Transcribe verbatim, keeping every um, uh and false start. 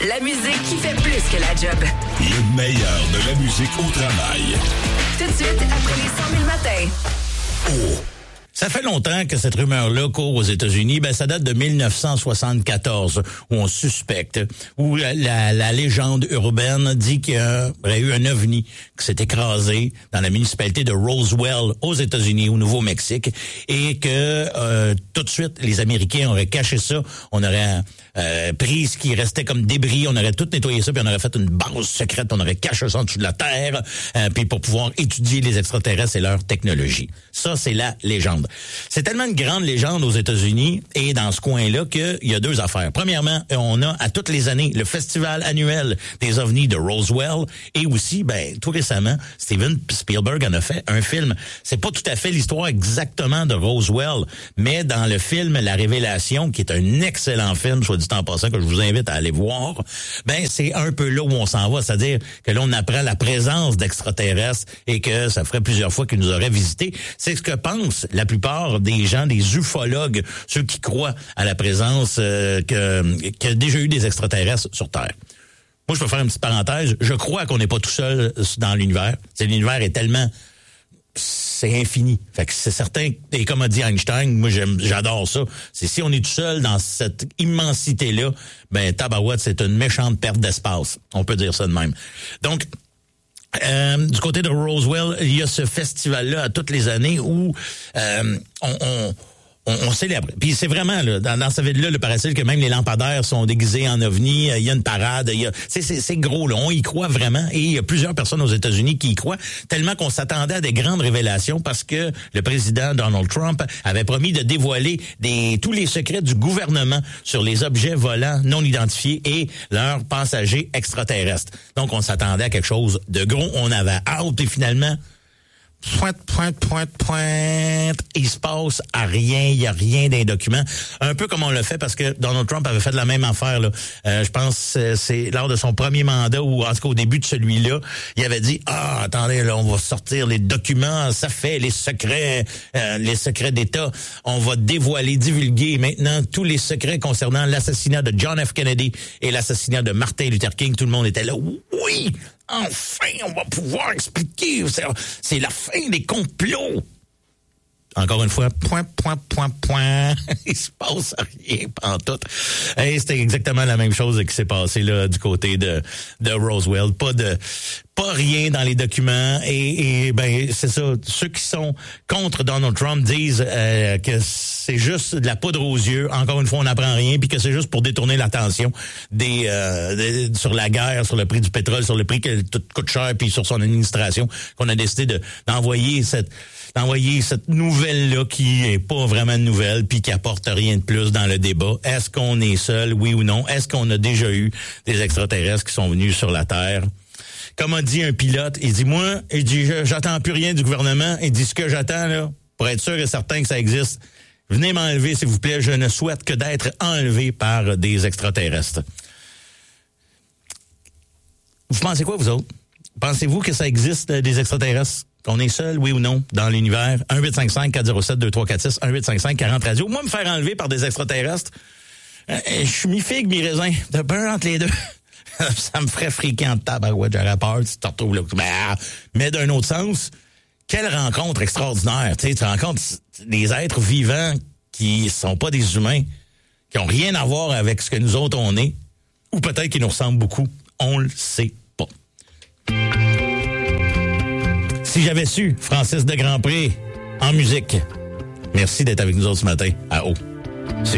La musique qui fait plus que la job. Le meilleur de la musique au travail. Tout de suite, après les cent mille matins. Oh. Ça fait longtemps que cette rumeur-là court aux États-Unis. Ben, ça date de mille neuf cent soixante-quatorze, où on suspecte, où la, la, la légende urbaine dit qu'il y aurait eu un ovni qui s'est écrasé dans la municipalité de Roswell, aux États-Unis, au Nouveau-Mexique, et que euh, tout de suite, les Américains auraient caché ça. On aurait euh, pris ce qui restait comme débris, on aurait tout nettoyé ça, puis on aurait fait une base secrète, on aurait caché ça en dessous de la terre, euh, puis pour pouvoir étudier les extraterrestres et leur technologie. Ça, c'est la légende. C'est tellement une grande légende aux États-Unis et dans ce coin-là qu'il y a deux affaires. Premièrement, on a à toutes les années le festival annuel des ovnis de Roswell et aussi, ben, tout récemment, Steven Spielberg en a fait un film. C'est pas tout à fait l'histoire exactement de Roswell, mais dans le film La Révélation, qui est un excellent film, soit dit en passant, que je vous invite à aller voir, ben, c'est un peu là où on s'en va. C'est-à-dire que là, on apprend la présence d'extraterrestres et que ça ferait plusieurs fois qu'ils nous auraient visités. C'est ce que pensent la plupart des gens, des ufologues, ceux qui croient à la présence euh, que qu'il y a déjà eu des extraterrestres sur Terre. Moi, je peux faire une petite parenthèse. Je crois qu'on n'est pas tout seul dans l'univers. C'est, l'univers est tellement... c'est infini. Fait que c'est certain, et comme a dit Einstein, moi j'aime, j'adore ça, c'est si on est tout seul dans cette immensité-là, ben tabarouette, c'est une méchante perte d'espace. On peut dire ça de même. Donc, Euh, du côté de Roswell, il y a ce festival-là à toutes les années où euh, on, on, on, on célèbre. Puis c'est vraiment, là, dans, dans cette ville-là, le paraît-il que même les lampadaires sont déguisés en ovnis, il y a une parade, il y a, c'est, c'est, c'est gros, là, on y croit vraiment, et il y a plusieurs personnes aux États-Unis qui y croient, tellement qu'on s'attendait à des grandes révélations parce que le président Donald Trump avait promis de dévoiler des, tous les secrets du gouvernement sur les objets volants non identifiés et leurs passagers extraterrestres. Donc, on s'attendait à quelque chose de gros, on avait hâte, et finalement... Pointe, pointe, pointe, pointe. Il se passe à rien. Il n'y a rien dans les documents. Un peu comme on l'a fait parce que Donald Trump avait fait la même affaire, là. Euh, je pense que c'est lors de son premier mandat ou en tout cas au début de celui-là, il avait dit, ah, attendez, là, on va sortir les documents, ça fait les secrets, euh, les secrets d'État. On va dévoiler, divulguer maintenant tous les secrets concernant l'assassinat de John F. Kennedy et l'assassinat de Martin Luther King. Tout le monde était là. Oui! Enfin, on va pouvoir expliquer. C'est, c'est la fin des complots. Encore une fois, point, point, point, point. Il se passe rien pantoute. Et c'était exactement la même chose qui s'est passé là du côté de, de Roswell. Pas de, pas rien dans les documents. Et, et ben c'est ça. Ceux qui sont contre Donald Trump disent euh, que c'est juste de la poudre aux yeux. Encore une fois, on n'apprend rien, puis que c'est juste pour détourner l'attention des, euh, des sur la guerre, sur le prix du pétrole, sur le prix que tout coûte cher, puis sur son administration, qu'on a décidé de d'envoyer cette d'envoyer cette nouvelle-là qui est pas vraiment une nouvelle puis qui apporte rien de plus dans le débat. Est-ce qu'on est seul, oui ou non? Est-ce qu'on a déjà eu des extraterrestres qui sont venus sur la Terre? Comme a dit un pilote, il dit, moi, il dit, j'attends plus rien du gouvernement. Il dit, ce que j'attends, là, pour être sûr et certain que ça existe, venez m'enlever, s'il vous plaît. Je ne souhaite que d'être enlevé par des extraterrestres. Vous pensez quoi, vous autres? Pensez-vous que ça existe, des extraterrestres? Qu'on est seul, oui ou non, dans l'univers? un huit cinq cinq quatre zéro sept deux trois quatre six, un huit cinq cinq quarante radio. Moi, me faire enlever par des extraterrestres, euh, je suis mi-figue, mi-raisin. De peur entre les deux. Ça me ferait friquer en tabarouette, j'aurais peur, tu te retrouves là. Ben, mais d'un autre sens, quelle rencontre extraordinaire. Tu sais, tu rencontres des êtres vivants qui sont pas des humains, qui ont rien à voir avec ce que nous autres on est, ou peut-être qu'ils nous ressemblent beaucoup. On le sait pas. Si j'avais su, Francis de Grandpré, en musique. Merci d'être avec nous autres ce matin à Haut.